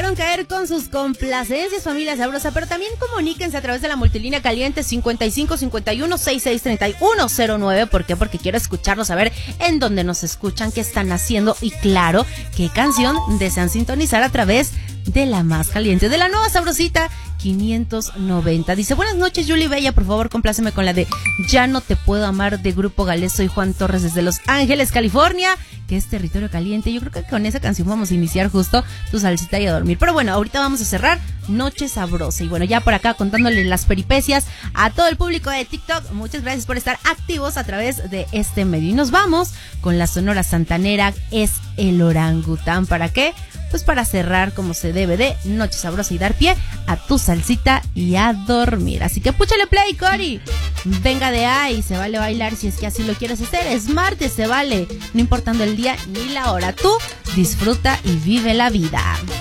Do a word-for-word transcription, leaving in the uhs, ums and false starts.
dejaron caer con sus complacencias, familia sabrosa, pero también comuníquense a través de la multilínea caliente cincuenta y cinco cincuenta y uno sesenta y seis treinta y uno cero nueve. ¿Por qué? Porque quiero escucharlos, a ver en dónde nos escuchan, qué están haciendo y claro, qué canción desean sintonizar a través de la más caliente, de la nueva sabrosita quinientos noventa. Dice, buenas noches, Yuli Bella, por favor, compláceme con la de Ya no te puedo amar de Grupo Galés. Soy Juan Torres desde Los Ángeles, California, que es territorio caliente. Yo creo que con esa canción vamos a iniciar justo tu salsita y a dormir. Pero bueno, ahorita vamos a cerrar Noche Sabrosa. Y bueno, ya por acá contándole las peripecias a todo el público de TikTok. Muchas gracias por estar activos a través de este medio. Y nos vamos con la Sonora Santanera, Es el Orangután. ¿Para qué? Pues para cerrar como se debe de Noche Sabrosa y dar pie a tu salsita y a dormir. Así que púchale play, Cori. Venga de ahí, se vale bailar si es que así lo quieres hacer. Es martes, se vale, no importando el día ni la hora. Tú disfruta y vive la vida.